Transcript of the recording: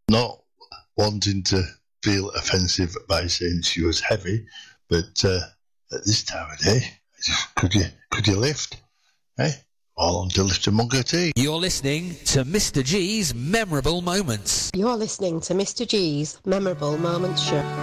Not wanting to feel offensive by saying she was heavy, but at this time of day, could you lift? Eh? All on to lift a mug of tea. You're listening to Mr. G's Memorable Moments. You're listening to Mr. G's Memorable Moments Show.